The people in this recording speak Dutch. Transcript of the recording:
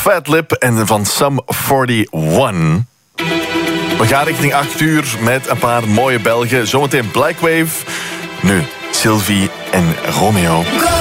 Fat Lip en van Sum 41. We gaan richting 8 uur met een paar mooie Belgen. Zometeen Black Wave. Nu Sylvie en Romeo.